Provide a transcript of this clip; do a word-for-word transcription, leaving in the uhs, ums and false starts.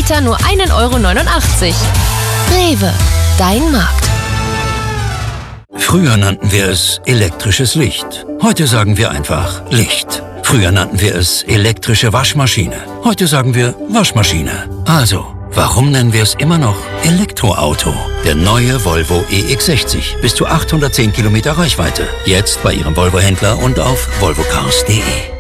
Liter nur ein Euro neunundachtzig. Rewe, dein Markt. Früher nannten wir es elektrisches Licht. Heute sagen wir einfach Licht. Früher nannten wir es elektrische Waschmaschine. Heute sagen wir Waschmaschine. Also, warum nennen wir es immer noch Elektroauto? Der neue Volvo E X sechzig. Bis zu achthundertzehn Kilometer Reichweite. Jetzt bei Ihrem Volvo-Händler und auf volvo cars punkt de.